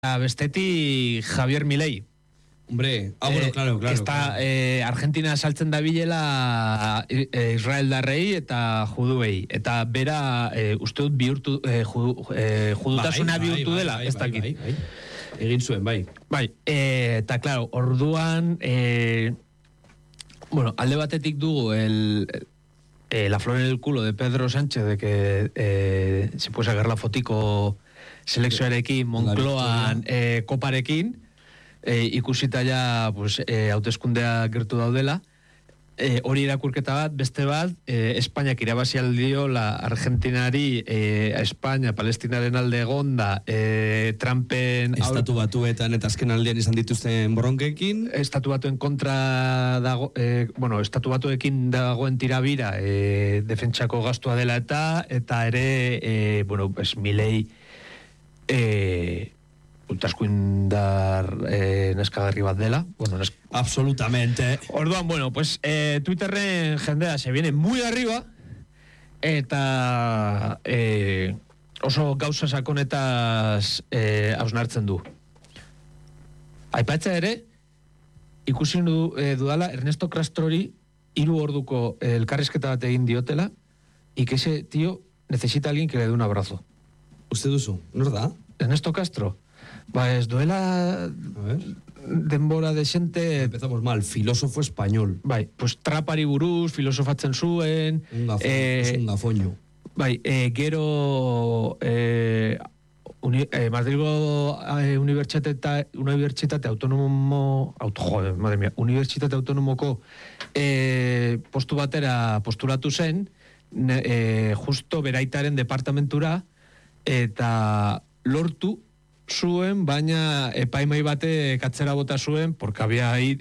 bestetik Javier Milei. Hombre, bueno, claro. Está Argentina saltzen dabilela Israeldarrei eta juduei. Eta bera uste dut bihurtu judutasuna bihurtu dela, ez dakit. Egin zuen, bai. Bai, eta claro, orduan bueno, alde batetik dugu la flor en el culo de Pedro Sánchez de que se puede sacar la fotico selekzioarekin, Moncloan koparekin, ikusita ja pues, hauteskundea gertu daudela, hori irakurketa bat, beste bat, Espainiak irabazi aldio la Argentinari Espainia, Palestinaren alde egonda, Trumpen... Estatu batuetan eta azken aldean izan dituzten borronkekin. Estatu batuen kontra dago, estatu batuekin dagoen tirabira defentsako gastua dela eta ere, Milei ultraskuindar neskagarri bat dela. Absolutamente. Orduan, Twitterren jendea se viene muy arriba eta oso gauza sakonetaz hausnartzen du. Aipatza ere, ikusi dudala Ernesto Castrori 3 orduko elkarrizketa bat egin diotela y que ese tío necesita alguien que le dé un abrazo. Uste duzu, nor da? Ernesto Castro. Ez duela denbora desente... Empezamos mal, filósofo español. Bai, pues trapari buruz, filosofatzen zuen... Un gafoño. Bai, gero... Madrilgo Unibertsitate Autonomo... Unibertsitate Autonomoko postu batera postulatu zen, justo beraitaren departamentura, eta lortu zuen, baina epaimai bate katzera bota zuen, porque había ahí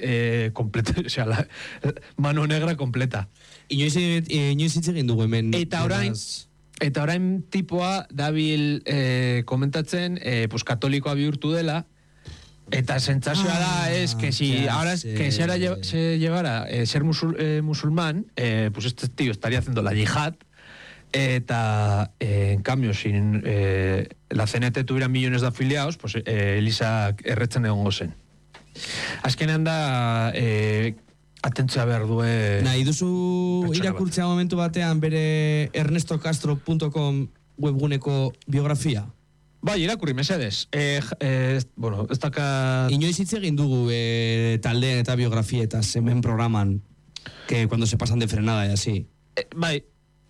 la mano negra completa. Inoiz hitz egin dugu hemen. Eta orain tipoa dabil komentatzen, pues katolikoa bihurtu dela, eta sentsazioa da, que si ahora que se llevara ser musulmán, pues este tío estaría haciendo la yihad. Eta en cambio si la CNT tuviera millones de afiliados, pues Elisa erretzen egongo zen. Azkenean da atentzia behar due... Nahi duzu irakurtzea momentu batean bere ernestocastro.com webguneko biografia? Bai, irakurri, mesedez. Ez daka... Inoiz hitz egin dugu taldeen eta biografietas hemen programan, que cuando se pasan de frenada y así. Bai,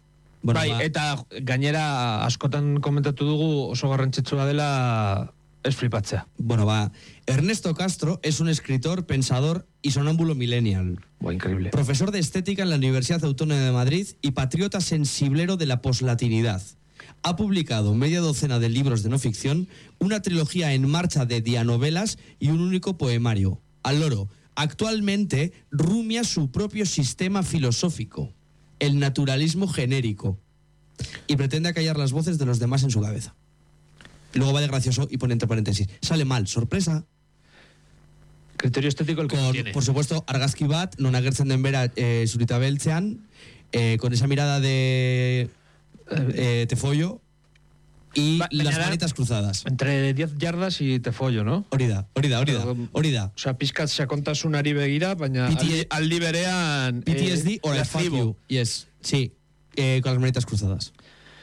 eta gainera askotan komentatu dugu oso garrantzitsua dela ez flipatzea. Ernesto Castro es un escritor, pensador y sonámbulo millennial. Increíble. Profesor de estética en la Universidad Autónoma de Madrid y patriota sensiblero de la poslatinidad. Ha publicado media docena de libros de no ficción, una trilogía en marcha de dianovelas y un único poemario. Al loro, actualmente rumia su propio sistema filosófico, el naturalismo genérico, y pretende acallar las voces de los demás en su cabeza. Luego va de gracioso y pone entre paréntesis: sale mal, sorpresa. Criterio estético el que tiene. Por supuesto, argazki bat, non agertzen den bera zurita beltzean, con esa mirada de te follo, y las manitas cruzadas. Entre 10 yardas y te follo, ¿no? Hori da. O sea, pizkat sakontasunari begira, baina aldi berean... PTSD or I fuck you. Yes, sí, con las manitas cruzadas.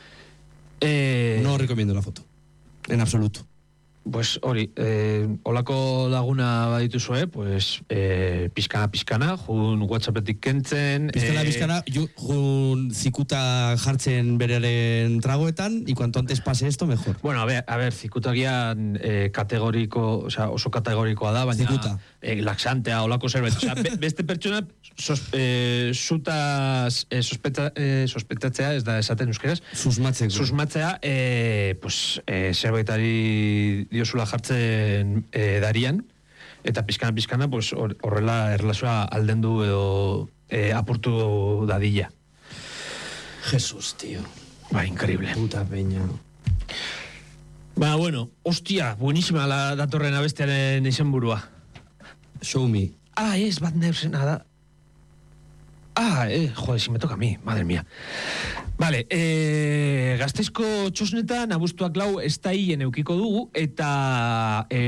No recomiendo la foto, en absoluto. Pues hori, olako laguna badituzue, pues pizkana, jun WhatsAppetik kentzen... Pizkana, jun zikuta jartzen beraren tragoetan, y cuanto antes pase esto, mejor. Bueno, a ver, zikutagian kategoriko, o sea, oso kategorikoa da, baina... Zikuta. Laxantea, olako zerbait. O sea, beste pertsona sospetatzea, ez da esaten euskeraz. Susmatzea, pues, zerbaitari diosula jartzen darian, eta pizkana, pues, horrela erlazioa aldendu edo apurtu dadila. Jesús, tío. Increíble. Puta peña. Bueno, hostia, buenísima la datorren abestiaren izenburua. Show me. Es Bad Nerves, nada. Joder, si me toca a mí, madre mía. Vale, Gasteizko txosnetan abuztuak 4 ez da hien eukiko dugu, eta